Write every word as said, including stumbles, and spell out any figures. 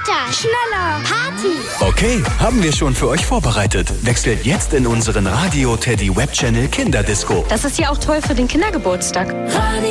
Weiter! Schneller! Party! Okay, haben wir schon für euch vorbereitet. Wechselt jetzt in unseren Radio Teddy Web Channel Kinderdisco. Das ist ja auch toll für den Kindergeburtstag. Radio